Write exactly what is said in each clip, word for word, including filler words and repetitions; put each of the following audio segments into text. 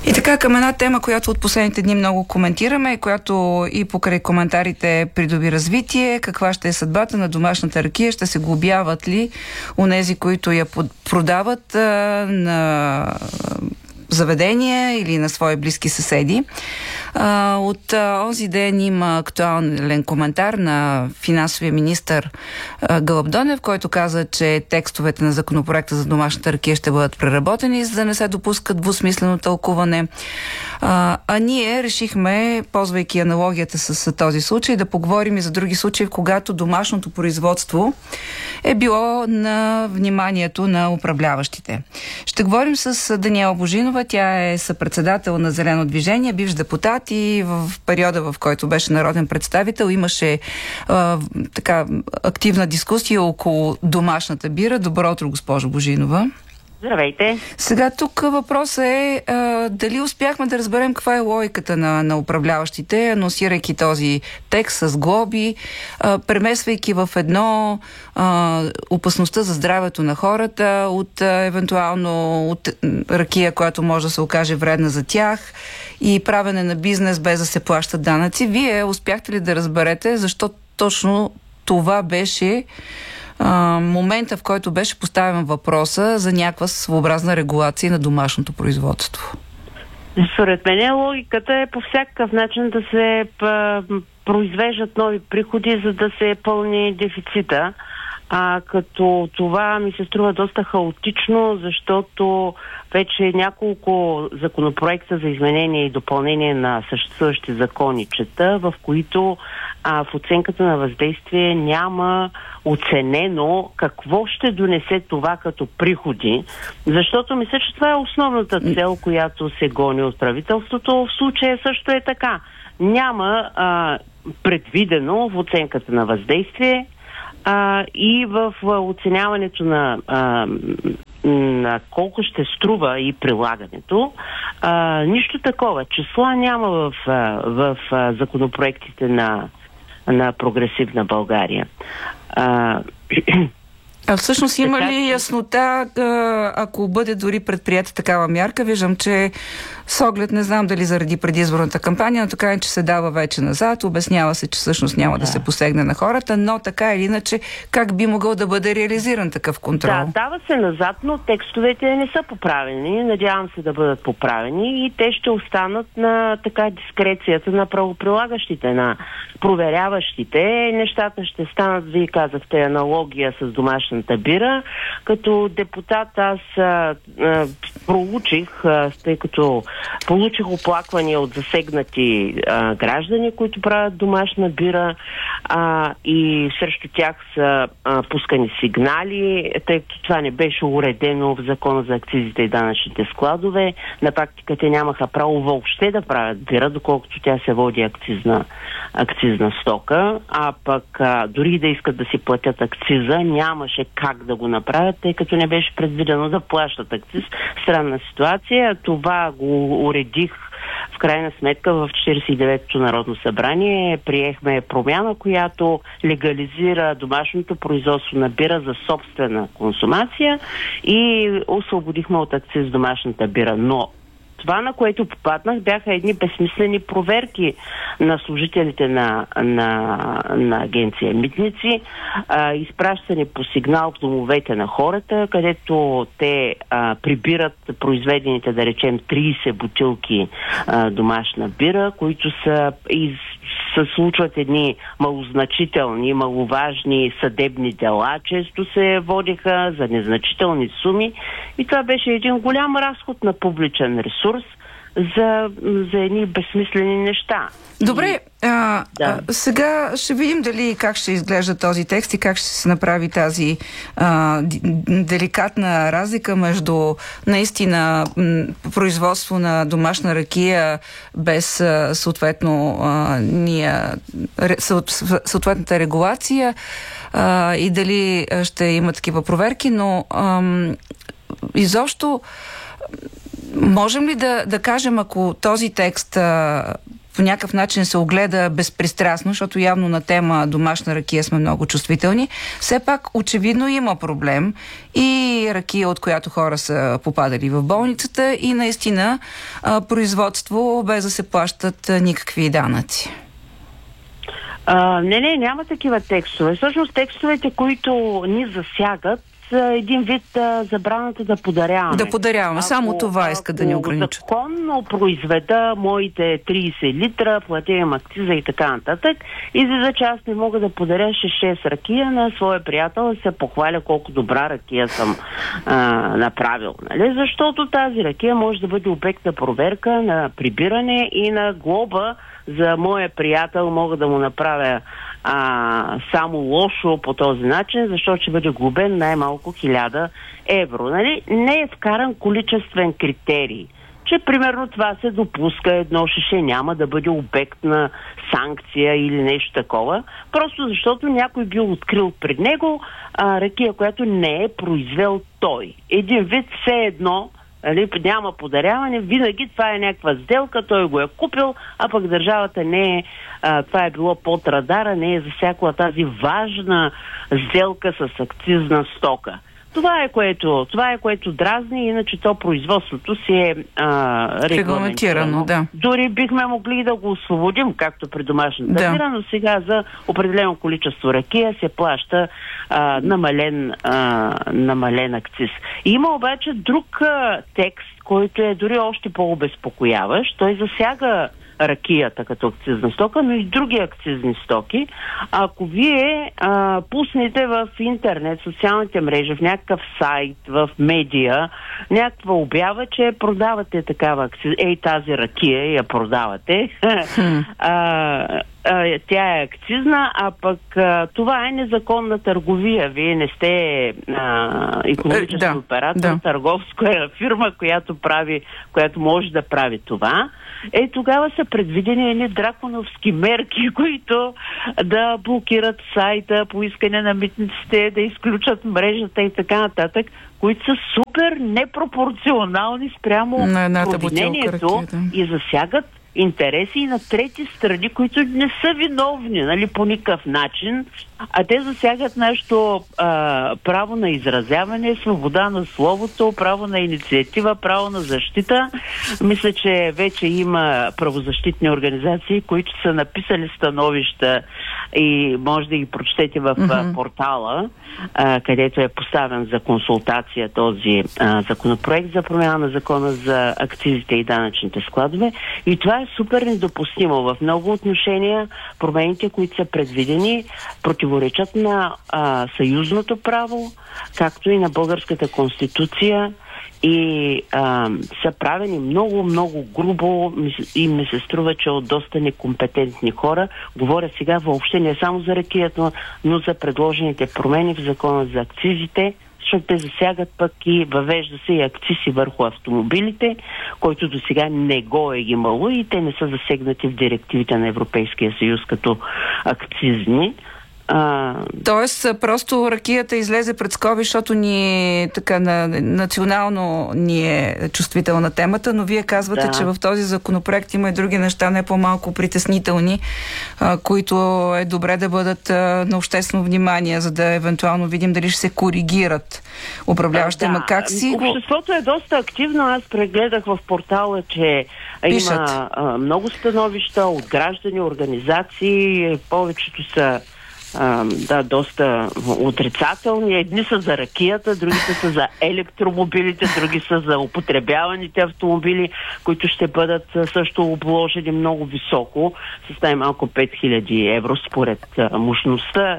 И така, към една тема, която от последните дни много коментираме, която и покрай коментарите придоби развитие. Каква ще е съдбата на домашната ракия? Ще се глобяват ли онези, които я продават а, на заведения или на свои близки съседи? А, от а, онзи ден има актуален коментар на финансовия министър а, Гълъб Донев, който каза, че текстовете на законопроекта за домашната ракия ще бъдат преработени, за да не се допускат двусмислено тълкуване. А, а ние решихме, ползвайки аналогията с, с този случай, да поговорим и за други случаи, когато домашното производство е било на вниманието на управляващите. Ще говорим с Даниела Божинова. Тя е съпредседател на Зелено движение, бивш депутат, и в периода, в който беше народен представител, имаше а, така активна дискусия около домашната бира. Добро утро, госпожо Божинова. Здравейте. Сега тук въпросът е а, дали успяхме да разберем каква е логиката на, на управляващите, анонсирайки този текст с глоби, а, премесвайки в едно а, опасността за здравето на хората от а, евентуално от ракия, която може да се окаже вредна за тях, и правене на бизнес без да се плащат данъци. Вие успяхте ли да разберете защо точно това беше а, момента, в който беше поставен въпроса за някаква своеобразна регулация на домашното производство? Според мен логиката е по всякакъв начин да се произвеждат нови приходи, за да се пълни дефицита. А, като това ми се струва доста хаотично, защото вече няколко законопроекта за изменение и допълнение на съществуващи закони чета, в които а, в оценката на въздействие няма оценено какво ще донесе това като приходи, защото мисля, че това е основната цел, която се гони от правителството. В случая също е така. Няма а, предвидено в оценката на въздействие А, и в а, оценяването на, а, на колко ще струва и прилагането, а, нищо такова. Числа няма в, а, в а, законопроектите на, на Прогресивна България. А, А всъщност има ли яснота, ако бъде дори предприета такава мярка? Виждам, че с оглед, не знам дали заради предизборната кампания, но така е, че се дава вече назад, обяснява се, че всъщност няма да, да се посегне на хората, но така или иначе, как би могъл да бъде реализиран такъв контрол? Да, дава се назад, но текстовете не са поправени. Надявам се да бъдат поправени и те ще останат на така дискрецията на правоприлагащите, на проверяващите. Нещата ще станат, вие казахте, аналогия с домашната бира. Като депутат аз а, а, проучих, а, тъй като получих оплаквания от засегнати а, граждани, които правят домашна бира, а, и срещу тях са а, пускани сигнали, тъй като това не беше уредено в Закона за акцизите и данъчните складове. На практика те нямаха право въобще да правят бира, доколкото тя се води акцизна, акцизна стока, а пък а, дори да искат да си платят акциза, нямаше как да го направят, тъй като не беше предвидено да плащат акциз. Странна ситуация. Това го уредих в крайна сметка в четиридесет и деветото Народно събрание. Приехме промяна, която легализира домашното производство на бира за собствена консумация и освободихме от акциз домашната бира. Но това, на което попаднах, бяха едни безсмислени проверки на служителите на, на, на агенция Митници, а, изпращани по сигнал в домовете на хората, където те а, прибират произведените, да речем, тридесет бутилки а, домашна бира, които са из се случват едни малозначителни, маловажни съдебни дела, често се водиха за незначителни суми и това беше един голям разход на публичен ресурс за, за едни безсмислени неща. Добре, а, да. а, сега ще видим дали как ще изглежда този текст и как ще се направи тази а, деликатна разлика между наистина м, производство на домашна ракия без а, съответно а, ния, ре, съответната регулация а, и дали ще има такива проверки, но ам, изобщо можем ли да, да кажем, ако този текст а, по някакъв начин се огледа безпристрастно, защото явно на тема домашна ракия сме много чувствителни, все пак очевидно има проблем и ракия, от която хора са попадали в болницата, и наистина а, производство без да се плащат а, никакви данъци. А, не, не, няма такива текстове. Всъщност текстовете, които ни засягат, са един вид а, забраната да подаряваме. Да подаряваме. Ако, Само това иска да ни ограничат. Законно произведа моите трийсет литра, платим акциза и така нататък, излиза, че аз не мога да подаря шест ракия на своя приятел, да се похваля колко добра ракия съм а, направил. Нали? Защото тази ракия може да бъде обект на проверка, на прибиране и на глоба. За моя приятел мога да му направя а, само лошо по този начин, защото ще бъде глобен най-малко хиляда евро. Нали? Не е вкаран количествен критерий, че примерно това се допуска, едно шише няма да бъде обект на санкция или нещо такова, просто защото някой бил открил пред него а, ракия, която не е произвел той. Един вид все едно, нали, няма подаряване, винаги това е някаква сделка, той го е купил, а пък държавата не е, а, това е било под радара, не е засякла тази важна сделка с акцизна стока. Това е което, това е което дразни, иначе то производството си е а, регламентирано. Да. Дори бихме могли да го освободим, както при домашната да. бира, но сега за определено количество ракия се плаща а, намален, а, намален акциз. Има обаче друг а, текст, който е дори още по-обезпокояващ. Той засяга ракията като акцизна стока, но и други акцизни стоки. Ако вие а, пуснете в интернет, социалните мрежи, в някакъв сайт, в медия, някаква обява, че продавате такава акциз... Ей, тази ракия я продавате. а, а, тя е акцизна, а пък а, това е незаконна търговия. Вие не сте а, икономически да, оператор, да. търговска фирма, която прави, която може да прави това. Е, тогава са предвидени едни драконовски мерки, които да блокират сайта по искане на митниците, да изключат мрежата и така нататък, които са супер непропорционални спрямо провинението да. и засягат интереси на трети страни, които не са виновни, нали, по никакъв начин, а те засягат нашето а, право на изразяване, свобода на словото, право на инициатива, право на защита. Мисля, че вече има правозащитни организации, които са написали становища и може да ги прочетете в mm-hmm. портала, а, където е поставен за консултация този а, законопроект за промяна на закона за акцизите и данъчните складове. И това е супер недопустимо. В много отношения промените, които са предвидени, противоречат на а, съюзното право, както и на българската конституция, и а, са правени много, много грубо и ми се струва, че от доста некомпетентни хора. Говоря сега въобще не само за ракията, но за предложените промени в закона за акцизите, защото те засягат пък и въвежда се и акцизи върху автомобилите, който до сега не го е имало и те не са засегнати в директивите на Европейския съюз като акцизни. А... Тоест, просто ракията излезе пред скоби, защото ни така на, национално ни е чувствителна темата, но вие казвате, да. че в този законопроект има и други неща, не по-малко притеснителни, а, които е добре да бъдат а, на обществено внимание, за да евентуално видим дали ще се коригират управляващите. Да. Ма как си го... Обществото е доста активно. Аз прегледах в портала, че Пишат. има а, много становища от граждани, организации, повечето са Uh, да, доста отрицателни. Едни са за ракията, другите са за електромобилите, други са за употребяваните автомобили, които ще бъдат също обложени много високо, с най-малко пет хиляди евро според uh, мощността.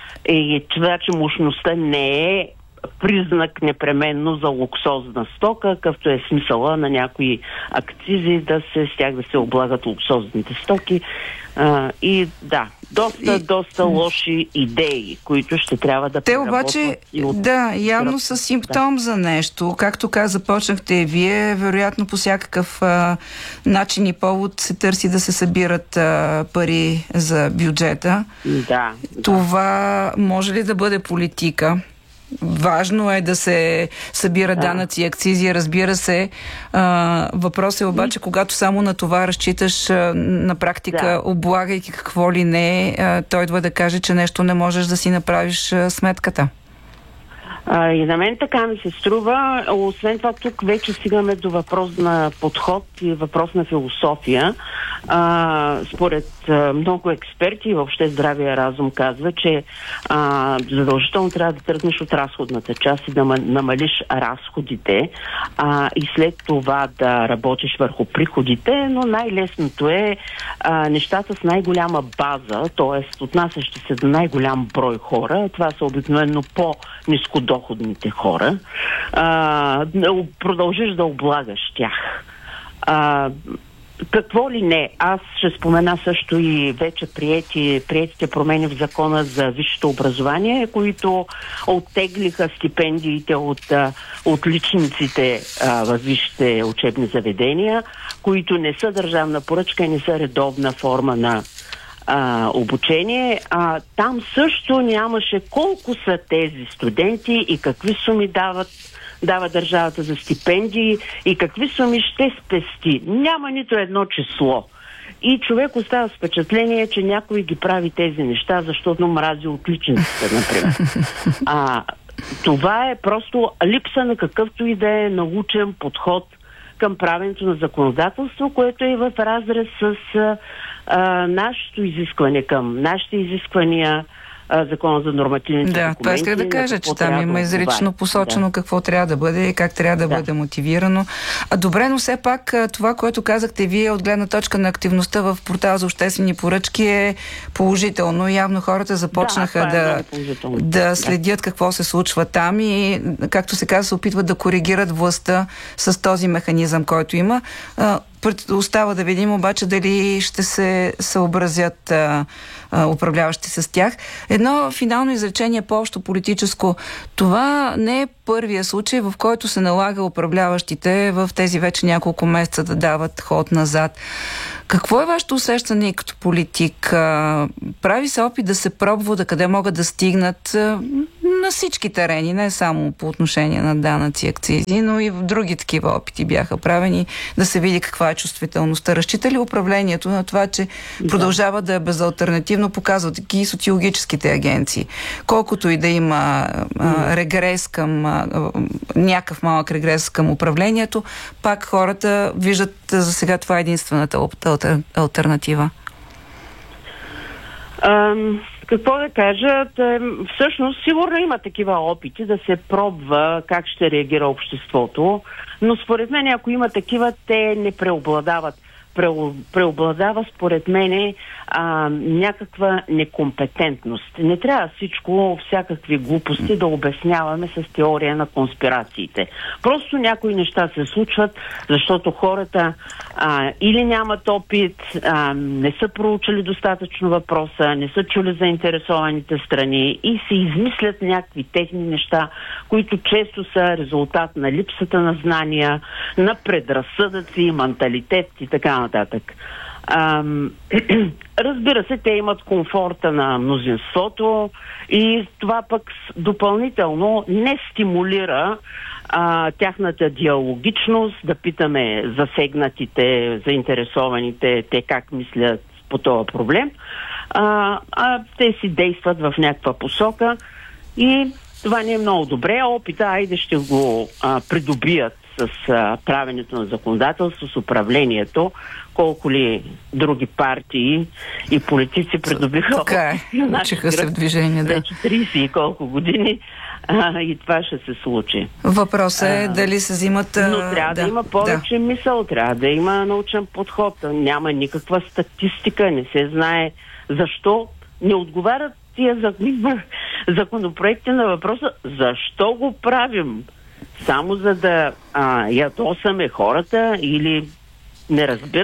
И това, че мощността не е признак непременно за луксозна стока, какъвто е смисъла на някои акцизи да се с тях да се облагат луксозните стоки. А, и да, доста, и... доста лоши идеи, които ще трябва да Те обаче, от... да, явно са симптом да. за нещо. Както каза, започнахте и вие, вероятно по всякакъв а, начин и повод се търси да се събират а, пари за бюджета. Да. Това да. може ли да бъде политика? важно е да се събира да. данъци и акцизи, разбира се. А, въпрос е обаче, когато само на това разчиташ, а, на практика, да. облагайки какво ли не, а, той идва да каже, че нещо не можеш да си направиш а, сметката. А, и на мен така ми се струва. Освен това, тук вече стигаме до въпрос на подход и въпрос на философия. А, според а, много експерти и въобще здравия разум казва, че а, задължително трябва да тръгнеш от разходната част и да намалиш разходите а, и след това да работиш върху приходите, но най-лесното е а, нещата с най-голяма база, т.е. отнасящи се до най-голям брой хора, това са обикновено по-нискодоходните хора, а, продължиш да облагаш тях. А, какво ли не? Аз ще спомена също и вече приети, приетите промени в закона за висшето образование, които оттеглиха стипендиите от, от личниците в висшите учебни заведения, които не са държавна поръчка и не са редовна форма на а, обучение. А, там също нямаше колко са тези студенти и какви суми дават дава държавата за стипендии и какви суми ще спести. Няма нито едно число. И човек остава с впечатление, че някой ги прави тези неща, защото мрази отличниците, например. А, това е просто липса на какъвто и да е научен подход към правенето на законодателство, което е в разрез с а, а, нашето изискване към нашите изисквания, Закона за нормативните да, документи. това исках да кажа, че там има изрично посочено да. какво трябва да бъде и как трябва да, да бъде мотивирано. А добре, но все пак това, което казахте вие от гледна точка на активността в портала за обществени поръчки е положително. Явно хората започнаха да, да, да следят какво се случва там и, както се казва, се опитват да коригират властта с този механизъм, който има. Остава да видим обаче дали ще се съобразят а, а, управляващи с тях. Едно финално изречение по-общо политическо. Това не е първия случай, в който се налага управляващите в тези вече няколко месеца да дават ход назад. Какво е вашето усещане като политик? А, прави се опит да се пробва да къде могат да стигнат а, на всички терени, не само по отношение на данъци и акцизи, но и в други такива опити бяха правени, да се види каква е чувствителността. Разчита ли управлението на това, че да. продължава да е безалтернативно, показват и социологическите агенции? Колкото и да има а, регрес към а, някакъв малък регрес към управлението, пак хората виждат за сега това е единствената алтернатива. Ам, какво да кажа? Всъщност, сигурно има такива опити да се пробва как ще реагира обществото, но според мен, ако има такива, те не преобладават. Преобладава, според мене, а, някаква некомпетентност. Не трябва всичко, всякакви глупости да обясняваме с теория на конспирациите. Просто някои неща се случват, защото хората а, или нямат опит, а, не са проучили достатъчно въпроса, не са чули заинтересованите страни и се измислят някакви техни неща, които често са резултат на липсата на знания, на предразсъдъци, менталитет и така нататък. Ам, разбира се, те имат комфорта на мнозинството и това пък допълнително не стимулира а, тяхната диалогичност, да питаме засегнатите, заинтересованите, те как мислят по този проблем, а, а те си действат в някаква посока и това не е много добре. Опита, айде ще го а, придобият с а, правенето на законодателство, с управлението, колко ли други партии и политици придобиха. Така е, учиха се в движение, да. Вече трийсет и колко години а, и това ще се случи. Въпросът е а, дали се взимат... Но трябва да, да има повече да. мисъл, трябва да има научен подход. Няма никаква статистика, не се знае защо не отговарят тия законопроекти на въпроса защо го правим. Само за да а, ядосаме хората или не разбирам.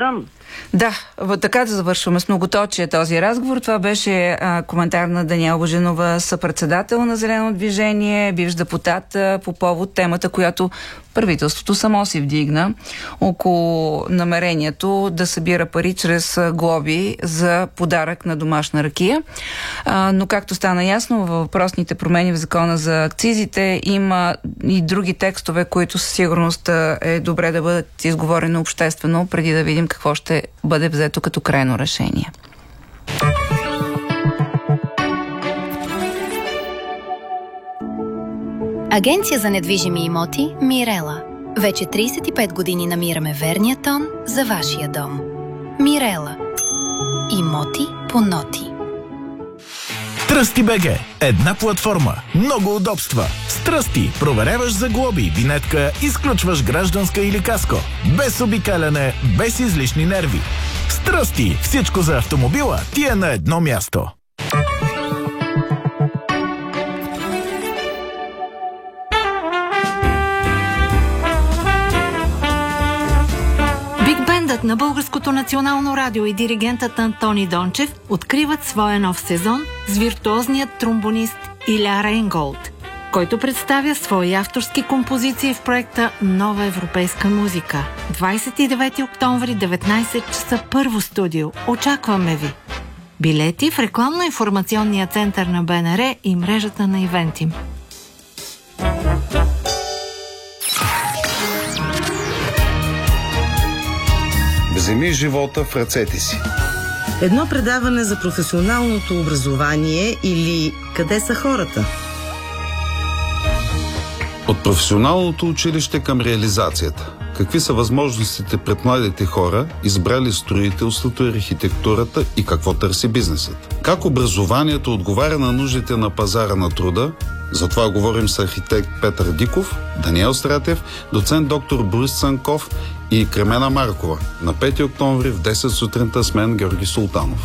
Да, така да завършваме с многоточие този разговор. Това беше а, коментар на Даниела Божинова, съпредседател на Зелено движение, бивш депутат а, по повод темата, която правителството само си вдигна около намерението да събира пари чрез глоби за подарък на домашна ракия. А, но както стана ясно, във въпросните промени в закона за акцизите има и други текстове, които със сигурност е добре да бъдат изговорени обществено, преди да видим какво ще бъде взето като крайно решение. Агенция за недвижими имоти Мирела. Вече трийсет и пет години намираме верния тон за вашия дом. Мирела. Имоти по ноти. Тръсти БГ. Една платформа. Много удобства. С Тръсти проверяваш за глоби, винетка, изключваш гражданска или каско. Без обикаляне, без излишни нерви. С Тръсти всичко за автомобила ти е на едно място. На Българското национално радио и диригентът Антони Дончев откриват своя нов сезон с виртуозният тромбонист Иля Рейнголд, който представя свои авторски композиции в проекта Нова европейска музика. двадесет и девети октомври, деветнайсет часа, първо студио. Очакваме ви! Билети в рекламно-информационния център на БНР и мрежата на Ивентим. Вземи живота в ръцете си. Едно предаване за професионалното образование или къде са хората? От професионалното училище към реализацията. Какви са възможностите пред младите хора, избрали строителството и архитектурата и какво търси бизнесът? Как образованието отговаря на нуждите на пазара на труда? За това говорим с архитект Петър Диков, Даниел Стратев, доцент доктор Борис Цанков и Кремена Маркова на пети октомври в десет сутринта с мен Георги Султанов.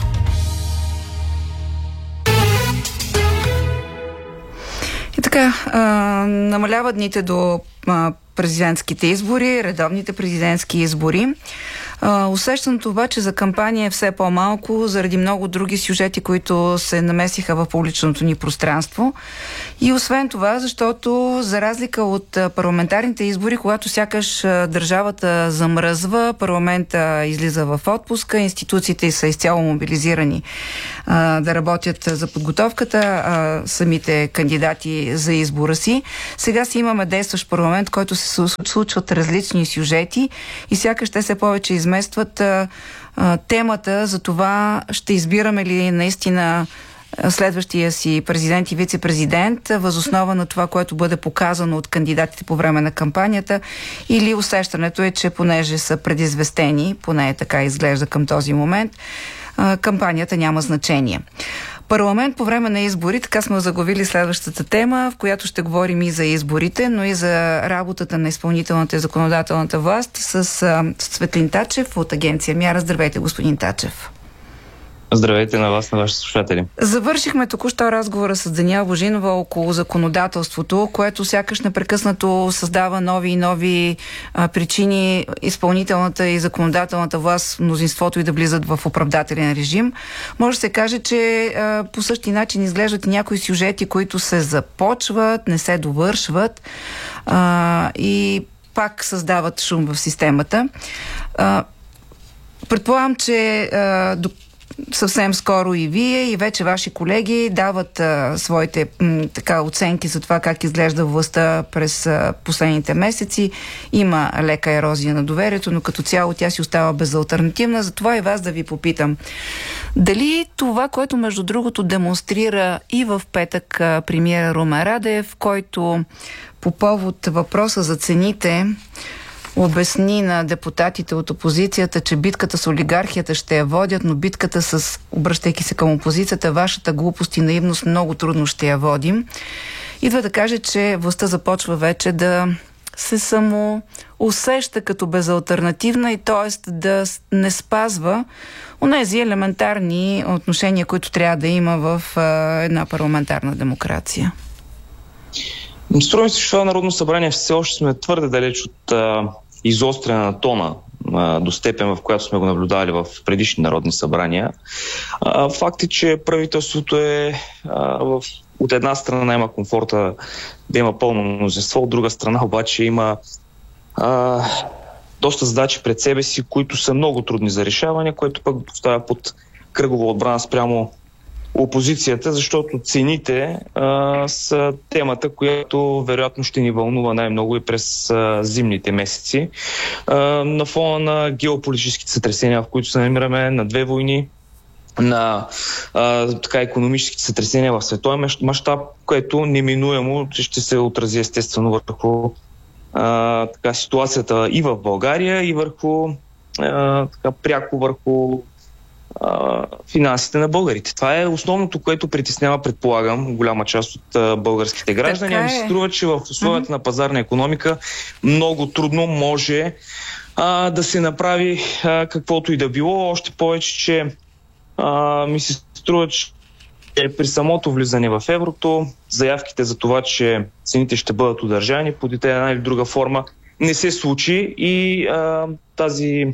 И така, а, намалява дните до а, президентските избори, редовните президентски избори. А, усещането обаче за кампания е все по-малко, заради много други сюжети, които се намесиха в публичното ни пространство. И освен това, защото за разлика от парламентарните избори, когато сякаш държавата замръзва, парламента излиза в отпуска, институциите са изцяло мобилизирани а, да работят за подготовката, а, самите кандидати за избора си. Сега си имаме действащ парламент, който се случват различни сюжети и сякаш те се повече изместват а, а, темата за това ще избираме ли наистина следващия си президент и вице-президент възоснова на това, което бъде показано от кандидатите по време на кампанията, или усещането е, че понеже са предизвестени, поне така изглежда към този момент, а, кампанията няма значение. Парламент по време на избори, така сме заглавили следващата тема, в която ще говорим и за изборите, но и за работата на изпълнителната и законодателната власт с а, Светлин Тачев от агенция Мяра. Здравейте, господин Тачев. Здравейте на вас, на вашите слушатели. Завършихме току-що разговора с Даниела Божинова около законодателството, което сякаш непрекъснато създава нови и нови а, причини изпълнителната и законодателната власт, мнозинството и да влизат в оправдателен режим. Може да се каже, че а, по същия начин изглеждат и някои сюжети, които се започват, не се довършват а, и пак създават шум в системата. А, предполагам, че а, до съвсем скоро и вие, и вече ваши колеги дават а, своите м, така оценки за това как изглежда властта през а, последните месеци. Има лека ерозия на доверието, но като цяло тя си остава безалтернативна. Затова и вас да ви попитам. Дали това, което между другото демонстрира и в петък а, премиера Румен Радев, който по повод въпроса за цените обясни на депутатите от опозицията, че битката с олигархията ще я водят, но битката с, обръщайки се към опозицията, вашата глупост и наивност много трудно ще я водим. Идва да каже, че властта започва вече да се само усеща като безалтернативна и т.е. да не спазва онези елементарни отношения, които трябва да има в а, една парламентарна демокрация. Струва ми се, че това Народно събрание все още сме твърде далеч от а, изостряне на тона а, до степен, в която сме го наблюдавали в предишни народни събрания. А, факт е, че правителството е а, в, от една страна има комфорта да има пълно мнозинство, от друга страна обаче има а, доста задачи пред себе си, които са много трудни за решаване, което пък поставя под кръгова отбрана спрямо опозицията, защото цените а, са темата, която вероятно ще ни вълнува най-много и през а, зимните месеци. А, на фона на геополитическите сътресения, в които се намираме, на две войни, на а, така икономическите сътресения в световен мащаб, което неминуемо ще се отрази естествено върху а, така, ситуацията и в България, и върху а, така, пряко върху финансите на българите. Това е основното, което притеснява, предполагам, голяма част от а, българските граждани. Е. Ми се струва, че в условията mm-hmm. на пазарна икономика много трудно може а, да се направи а, каквото и да било. Още повече, че а, ми се струва, че при самото влизане в еврото, заявките за това, че цените ще бъдат удържани под една или друга форма, не се случи и а, тази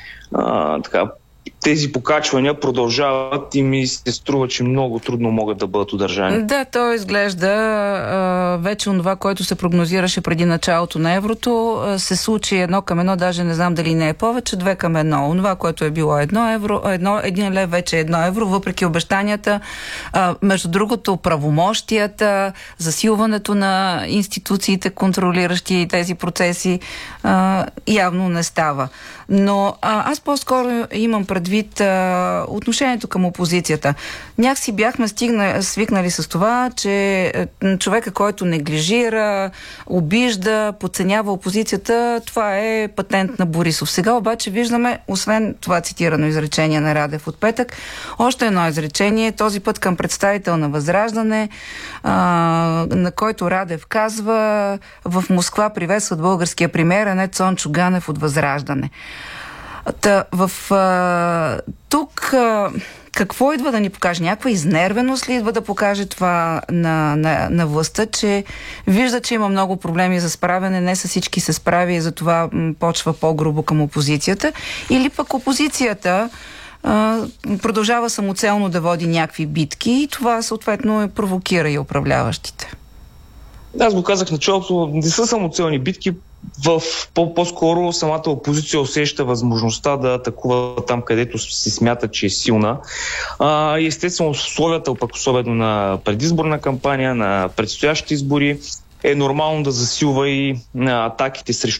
а, така тези покачвания продължават и ми се струва, че много трудно могат да бъдат удържани. Да, то изглежда а, вече това, което се прогнозираше преди началото на еврото, а, се случи едно към едно, даже не знам дали не е повече, две към едно. Това, което е било едно евро, едно, един лев вече е едно евро, въпреки обещанията. А, между другото, правомощията, засилването на институциите, контролиращи тези процеси, а, явно не става. Но а, аз по-скоро имам предвид а, отношението към опозицията. Някакси бяхме стигна, свикнали с това, че а, човека, който неглижира, обижда, подценява опозицията, това е патент на Борисов. Сега обаче виждаме, освен това цитирано изречение на Радев от петък, още едно изречение, този път към представител на Възраждане, а, на който Радев казва: в Москва приветстват българския премиер, а не Цончо Ганев от Възраждане. Та, в, а, тук а, какво идва да ни покаже? Някаква изнервеност ли идва да покаже това на, на, на властта, че вижда, че има много проблеми за справяне, не с всички се справи и затова м, почва по-грубо към опозицията? Или пък опозицията а, продължава самоцелно да води някакви битки и това съответно провокира и управляващите? Аз го казах в началото, не са самоцелни битки. В по-скоро самата опозиция усеща възможността да атакува там, където се смята, че е силна. А, естествено, условията, пък особено на предизборна кампания, на предстоящите избори, е нормално да засилва и атаките срещу